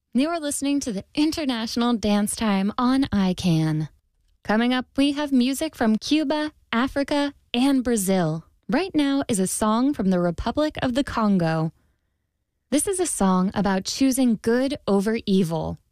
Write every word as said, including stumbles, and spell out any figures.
You are listening to the International Dance Time on I CAN. Coming up, we have music from Cuba, Africa, and Brazil. Right now is a song from the Republic of the Congo. This is a song about choosing good over evil.